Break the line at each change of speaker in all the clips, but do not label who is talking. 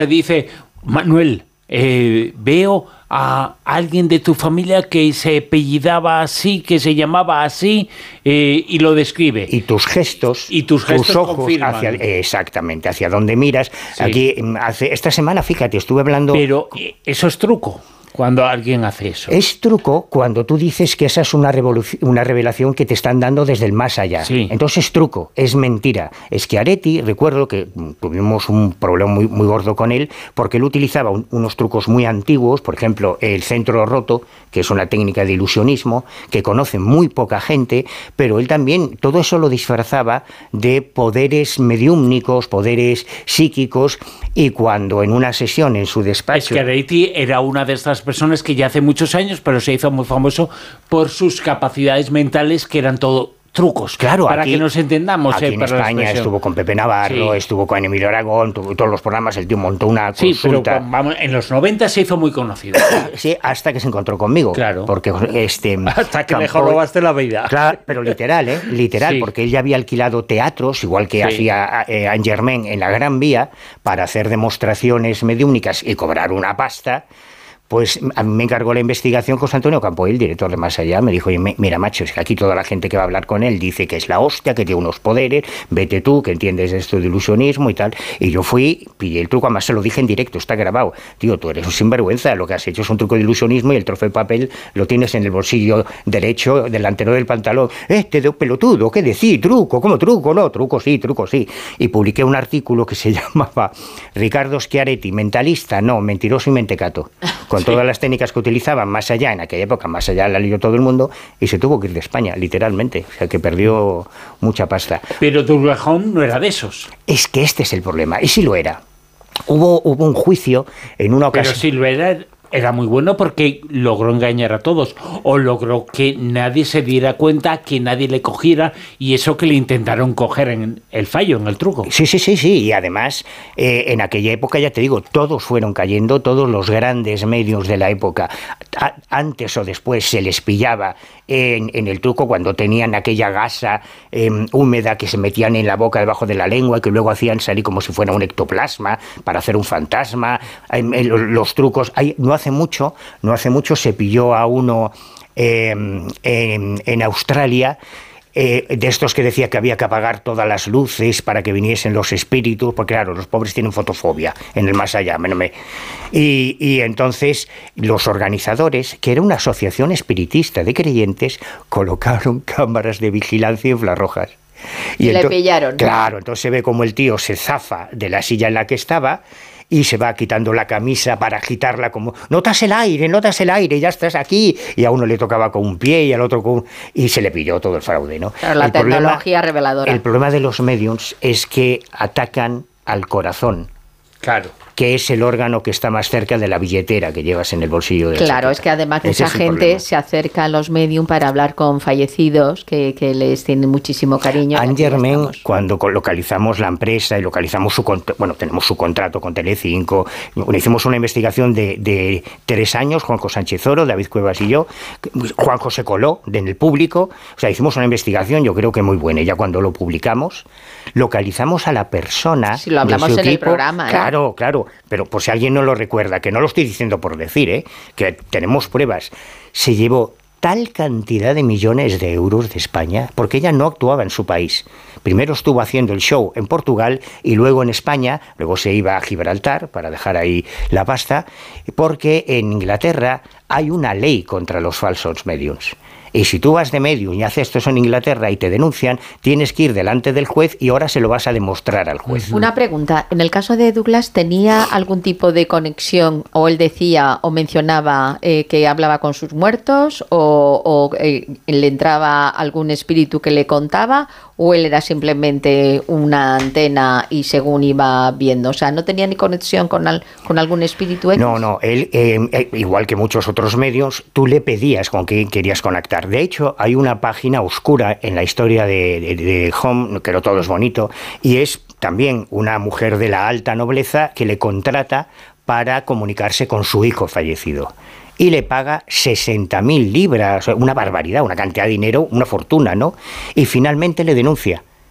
Dice, Manuel, veo a alguien de tu familia que se apellidaba así, que se llamaba así, y lo describe.
Y tus gestos,
tus ojos
confirman. Exactamente, hacia dónde miras. Sí. Aquí, esta semana, fíjate, estuve hablando...
Pero eso es truco. Cuando alguien hace eso.
Es truco cuando tú dices que esa es una revelación que te están dando desde el más allá.
Sí.
Entonces es truco, es mentira. Schiaretti, recuerdo que tuvimos un problema muy, muy gordo con él, porque él utilizaba unos trucos muy antiguos, por ejemplo, el centro roto, que es una técnica de ilusionismo, que conoce muy poca gente, pero él también todo eso lo disfrazaba de poderes mediúmnicos, poderes psíquicos, y cuando en una sesión en su despacho...
Schiaretti era una de estas personas que ya hace muchos años, pero se hizo muy famoso por sus capacidades mentales, que eran todo trucos.
Claro,
para
aquí,
que nos entendamos.
Aquí en España estuvo con Pepe Navarro, sí. Estuvo con Emilio Aragón, tuvo todos los programas, el tío montó una consulta.
Sí, pero vamos, en los 90 se hizo muy conocido.
Sí, hasta que se encontró conmigo.
Claro.
Porque
hasta que mejor robaste la vida.
Claro, pero literal, literal, sí. Porque él ya había alquilado teatros, igual que hacía Angermain en la Gran Vía, para hacer demostraciones mediúmnicas y cobrar una pasta. Pues a mí me encargó la investigación José Antonio Campoy, el director de Más Allá. Me dijo, mira, macho, es que aquí toda la gente que va a hablar con él dice que es la hostia, que tiene unos poderes, vete tú, que entiendes esto de ilusionismo y tal. Y yo fui, pillé el truco, además se lo dije en directo, está grabado. Tío, tú eres un sinvergüenza, lo que has hecho es un truco de ilusionismo y el trozo de papel lo tienes en el bolsillo derecho, delantero del pantalón. Te doy pelotudo, ¿qué decir? Truco, ¿cómo truco? No, truco sí, truco sí. Y publiqué un artículo que se llamaba Ricardo Schiaretti, mentalista, no, mentiroso y mentecato. Con todas las técnicas que utilizaban Más Allá, en aquella época Más Allá la leyó todo el mundo y se tuvo que ir de España, literalmente, o sea que perdió mucha pasta.
Pero Douglas Home no era de esos.
Es que este es el problema, y sí lo era. Hubo un juicio en una ocasión...
Pero sí lo era muy bueno porque logró engañar a todos, o logró que nadie se diera cuenta, que nadie le cogiera, y eso que le intentaron coger en el fallo, en el truco.
Sí, y además en aquella época, ya te digo, todos fueron cayendo, todos los grandes medios de la época, antes o después se les pillaba en el truco cuando tenían aquella gasa húmeda que se metían en la boca debajo de la lengua y que luego hacían salir como si fuera un ectoplasma para hacer un fantasma. Los trucos, no hace mucho se pilló a uno en Australia, de estos que decía que había que apagar todas las luces para que viniesen los espíritus, porque claro, los pobres tienen fotofobia en el más allá. Y entonces los organizadores, que era una asociación espiritista de creyentes, colocaron cámaras de vigilancia infrarrojas.
Y le pillaron.
Claro, entonces se ve como el tío se zafa de la silla en la que estaba y se va quitando la camisa para agitarla como notas el aire, ya estás aquí, y a uno le tocaba con un pie y al otro con y se le pilló todo el fraude, ¿no?
Claro, la tecnología reveladora.
El problema de los mediums es que atacan al corazón.
Claro.
Que es el órgano que está más cerca de la billetera que llevas en el bolsillo de la
Claro,
chaqueta.
es que además mucha gente se acerca a los medium para hablar con fallecidos que les tienen muchísimo cariño.
Angermain, cuando localizamos la empresa y localizamos tenemos su contrato con Telecinco, hicimos una investigación de 3 años, Juanjo Sánchez Oro, David Cuevas y yo. Juanjo se coló en el público, o sea, hicimos una investigación, yo creo que muy buena, y ya cuando lo publicamos, localizamos a la persona.
Si lo hablamos
de su
en
equipo,
el programa.
Claro, pero por si alguien no lo recuerda, que no lo estoy diciendo por decir, que tenemos pruebas, se llevó tal cantidad de millones de euros de España, porque ella no actuaba en su país. Primero estuvo haciendo el show en Portugal y luego en España, luego se iba a Gibraltar para dejar ahí la pasta, porque en Inglaterra hay una ley contra los falsos mediums. Y si tú vas de medium y haces esto en Inglaterra y te denuncian, tienes que ir delante del juez y ahora se lo vas a demostrar al juez.
Una pregunta, en el caso de Douglas, ¿tenía algún tipo de conexión o él decía o mencionaba que hablaba con sus muertos o le entraba algún espíritu que le contaba, o él era simplemente una antena y según iba viendo? O sea, ¿no tenía ni conexión con algún espíritu X?
No, él, igual que muchos otros medios, tú le pedías con quién querías conectar. De hecho, hay una página oscura en la historia de Home, que no todo es bonito, y es también una mujer de la alta nobleza que le contrata para comunicarse con su hijo fallecido. Y le paga 60.000 libras, una barbaridad, una cantidad de dinero, una fortuna, ¿no? Y finalmente le denuncia.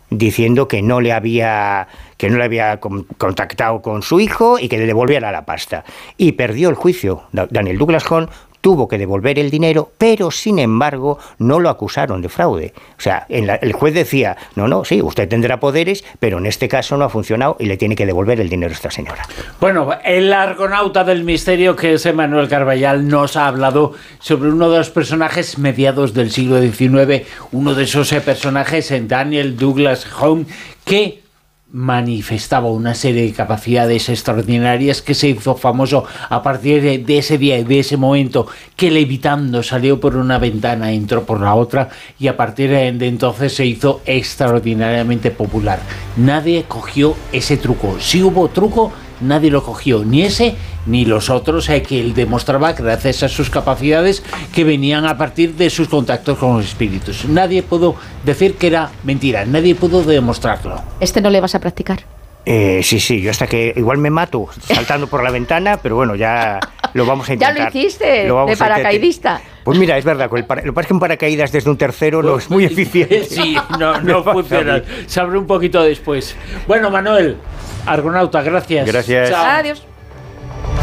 diciendo que no le había contactado con su hijo y que le devolviera la pasta. Y perdió el juicio. Daniel Douglas Home tuvo que devolver el dinero, pero sin embargo no lo acusaron de fraude. O sea, el juez decía, no, sí, usted tendrá poderes, pero en este caso no ha funcionado y le tiene que devolver el dinero a esta señora.
Bueno, el argonauta del misterio, que es Emmanuel Carballal, nos ha hablado sobre uno de los personajes mediados del siglo XIX, uno de esos personajes en Daniel Douglas Home, que manifestaba una serie de capacidades extraordinarias, que se hizo famoso a partir de ese día y de ese momento, que levitando salió por una ventana, entró por la otra, y a partir de entonces se hizo extraordinariamente popular. Nadie cogió ese truco. Si hubo truco, nadie lo cogió, ni ese ni los otros, que él demostraba gracias a sus capacidades que venían a partir de sus contactos con los espíritus. Nadie pudo decir que era mentira, nadie pudo demostrarlo.
¿No le vas a practicar?
Sí, yo hasta que igual me mato saltando por la ventana, pero bueno, ya lo vamos a intentar.
Ya lo hiciste, de paracaidista.
Pues mira, es verdad, lo que pasa es que un paracaídas desde un tercero no es muy eficiente.
Sí, no funciona, se abre un poquito después. Bueno, Manuel, argonauta, gracias.
Gracias.
Chao. Adiós.